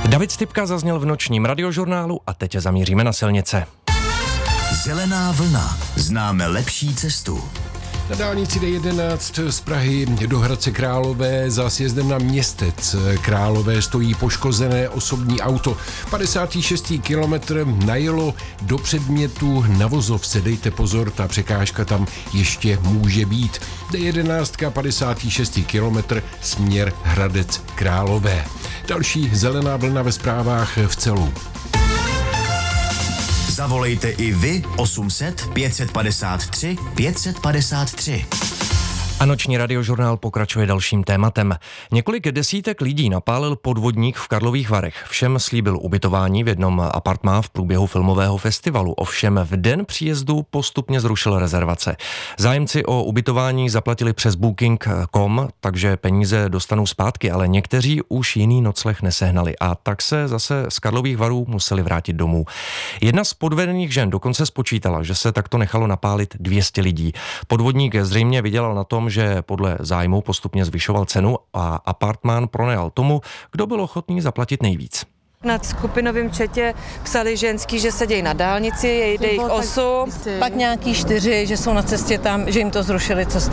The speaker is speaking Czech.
David Stypka zazněl v nočním radiožurnálu a teď zamíříme na silnice. Zelená vlna. Známe lepší cestu. Na dálnici D11 z Prahy do Hradce Králové za sjezdem na Městec Králové stojí poškozené osobní auto. 56. kilometr najelo do předmětu na vozovce. Dejte pozor, ta překážka tam ještě může být. D11 56. kilometr směr Hradec Králové. Další zelená vlna ve zprávách v Celu. Zavolejte i vy 800 553 553. A noční radiožurnál pokračuje dalším tématem. Několik desítek lidí napálil podvodník v Karlových Varech. Všem slíbil ubytování v jednom apartmá v průběhu filmového festivalu. Ovšem v den příjezdu postupně zrušil rezervace. Zájemci o ubytování zaplatili přes booking.com, takže peníze dostanou zpátky, ale někteří už jiný nocleh nesehnali a tak se zase z Karlových Varů museli vrátit domů. Jedna z podvedených žen dokonce spočítala, že se takto nechalo napálit 200 lidí. Podvodník zřejmě vydělal na tom, že podle zájmu postupně zvyšoval cenu a apartmán pronajal tomu, kdo byl ochotný zaplatit nejvíc. Na skupinovém chatě psali ženský, že sedějí na dálnici, jde jich 8, pak nějaký 4, že jsou na cestě tam, že jim to zrušili cestu.